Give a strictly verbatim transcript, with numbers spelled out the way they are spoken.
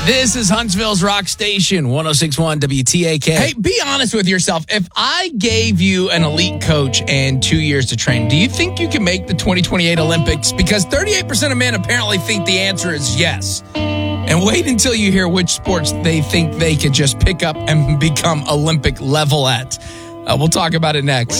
This is Huntsville's Rock Station, one oh six point one W T A K. Hey, be honest with yourself. If I gave you an elite coach and two years to train, do you think you can make the twenty twenty-eight Olympics? Because thirty-eight percent of men apparently think the answer is yes. And wait until you hear which sports they think they could just pick up and become Olympic level at. Uh, we'll talk about it next.